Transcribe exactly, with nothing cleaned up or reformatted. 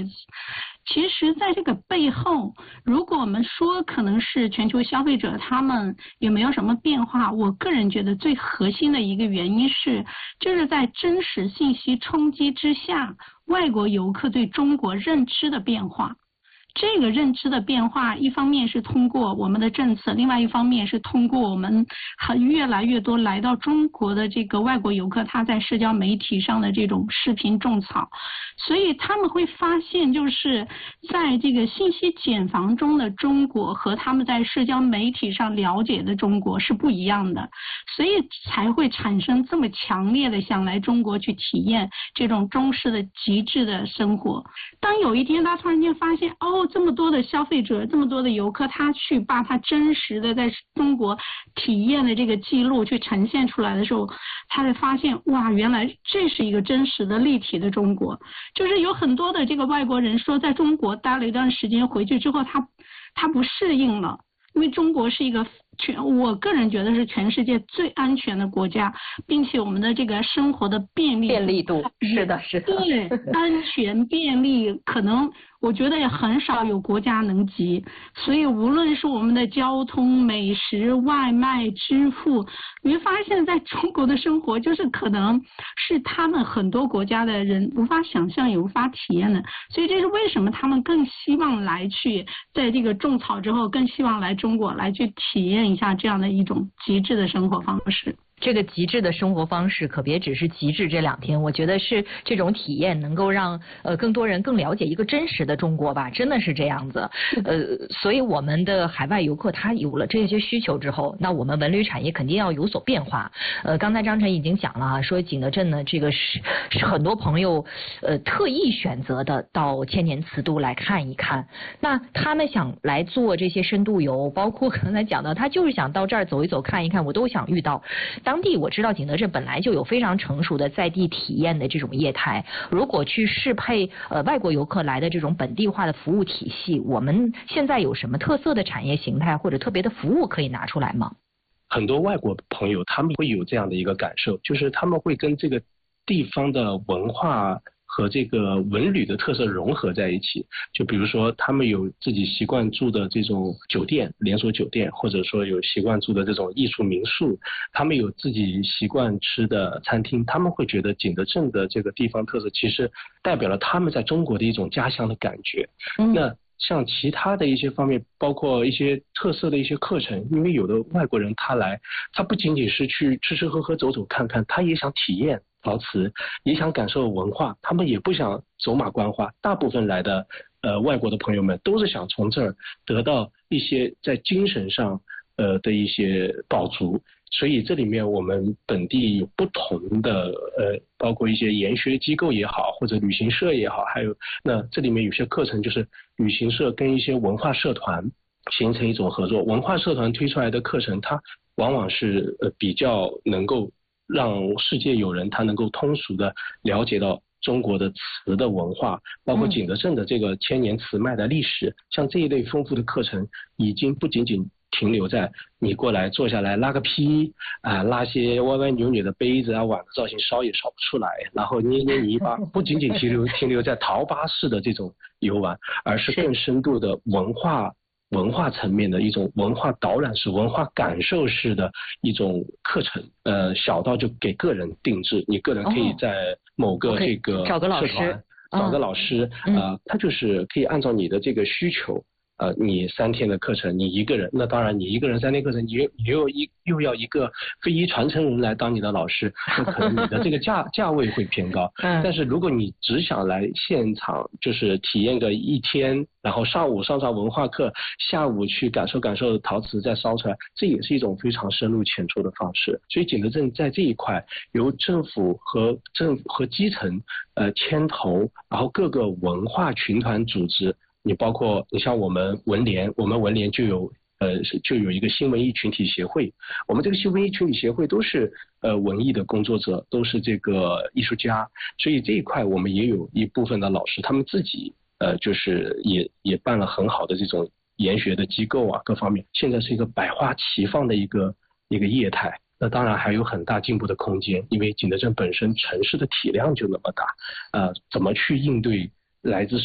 子。其实在这个背后，如果我们说可能是全球消费者他们有没有什么变化，我个人觉得最核心的一个原因是，就是在真实信息冲击之下，外国游客对中国认知的变化。这个认知的变化，一方面是通过我们的政策，另外一方面是通过我们很越来越多来到中国的这个外国游客，他在社交媒体上的这种视频种草，所以他们会发现，就是在这个信息茧房中的中国和他们在社交媒体上了解的中国是不一样的，所以才会产生这么强烈的想来中国去体验这种中式的极致的生活。当有一天他突然间发现，哦，这么多的消费者，这么多的游客，他去把他真实的在中国体验的这个记录去呈现出来的时候，他会发现，哇，原来这是一个真实的立体的中国。就是有很多的这个外国人说，在中国待了一段时间回去之后，他他不适应了，因为中国是一个全，我个人觉得是全世界最安全的国家，并且我们的这个生活的便利便利度是的是的， 对，安全便利，可能我觉得也很少有国家能及。所以无论是我们的交通、美食、外卖、支付，你会发现在中国的生活就是可能是他们很多国家的人无法想象也无法体验的。所以这是为什么他们更希望来去在这个种草之后，更希望来中国来去体验一下这样的一种极致的生活方式。 这个极致的生活方式可别只是极致这两天，我觉得是这种体验能够让呃更多人更了解一个真实的中国吧，真的是这样子。呃，所以我们的海外游客他有了这些需求之后，那我们文旅产业肯定要有所变化。呃，刚才张晨已经讲了啊，说景德镇呢这个是是很多朋友呃特意选择的到千年瓷都来看一看。那他们想来做这些深度游，包括刚才讲的，他就是想到这儿走一走看一看，我都想遇到。当地我知道景德镇本来就有非常成熟的在地体验的这种业态，如果去适配呃外国游客来的这种本地化的服务体系，我们现在有什么特色的产业形态或者特别的服务可以拿出来吗？ 很多外国朋友他们会有这样的一个感受，就是他们会跟这个地方的文化和这个文旅的特色融合在一起。就比如说他们有自己习惯住的这种酒店，连锁酒店，或者说有习惯住的这种艺术民宿，他们有自己习惯吃的餐厅，他们会觉得景德镇的这个地方特色其实代表了他们在中国的一种家乡的感觉。嗯、那像其他的一些方面，包括一些特色的一些课程，因为有的外国人他来，他不仅仅是去吃吃喝喝走走看看，他也想体验陶瓷，也想感受文化，他们也不想走马观花。大部分来的呃外国的朋友们都是想从这儿得到一些在精神上呃的一些饱足。所以这里面我们本地有不同的呃，包括一些研学机构也好，或者旅行社也好，还有那这里面有些课程就是旅行社跟一些文化社团形成一种合作，文化社团推出来的课程，它往往是呃比较能够让世界友人他能够通俗的了解到中国的瓷的文化，包括景德镇的这个千年瓷脉的历史，嗯、像这一类丰富的课程，已经不仅仅停留在你过来坐下来拉个坯啊、呃，拉些歪歪扭扭的杯子啊，碗的造型烧也烧不出来，然后捏捏泥巴，不仅仅停留停留在陶巴式的这种游玩，而是更深度的文化文化层面的一种文化导览式、文化感受式的一种课程。呃，小到就给个人定制，你个人可以在某个这个社团、哦、找个老师， 找个老师， 嗯、 呃，他就是可以按照你的这个需求。呃，你三天的课程，你一个人，那当然你一个人三天课程，你你又一又要一个非遗传承人来当你的老师，那可能你的这个价价位会偏高。嗯。但是如果你只想来现场，就是体验个一天，然后上午上上文化课，下午去感受感受陶瓷再烧出来，这也是一种非常深入浅出的方式。所以景德镇在这一块，由政府和政府和基层呃牵头，然后各个文化群团组织。你包括你像我们文联，我们文联就有呃就有一个新文艺群体协会，我们这个新文艺群体协会都是呃文艺的工作者，都是这个艺术家，所以这一块我们也有一部分的老师，他们自己呃就是也也办了很好的这种研学的机构啊，各方面现在是一个百花齐放的一个一个业态。那当然还有很大进步的空间，因为景德镇本身城市的体量就那么大，呃，怎么去应对来自